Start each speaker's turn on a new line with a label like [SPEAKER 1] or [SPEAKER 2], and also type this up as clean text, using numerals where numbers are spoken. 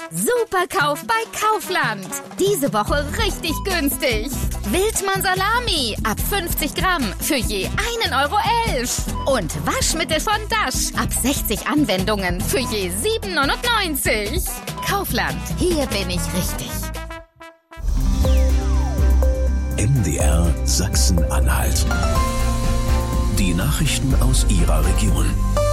[SPEAKER 1] Superkauf bei Kaufland. Diese Woche richtig günstig. Wildmann Salami ab 50 Gramm für je 1,11 € Und Waschmittel von Dash ab 60 Anwendungen für je 7,99 €. Kaufland, hier bin ich richtig.
[SPEAKER 2] MDR Sachsen-Anhalt. Die Nachrichten aus Ihrer Region.